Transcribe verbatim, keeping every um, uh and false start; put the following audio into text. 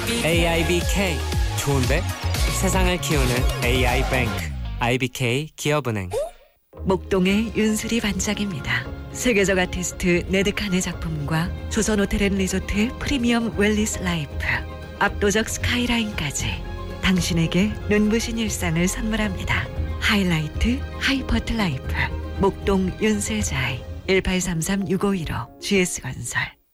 에이아이비케이 좋은데? 세상을 키우는 에이아이뱅크 아이비케이 기업은행. 목동의 윤수리 반짝입니다. 세계적 아티스트 네드칸의 작품과 조선호텔앤리조트 프리미엄 웰리스 라이프, 압도적 스카이라인까지 당신에게 눈부신 일상을 선물합니다. 하이라이트 하이퍼트 라이프 목동 윤슬자이 일팔삼삼 육오일오 지에스건설.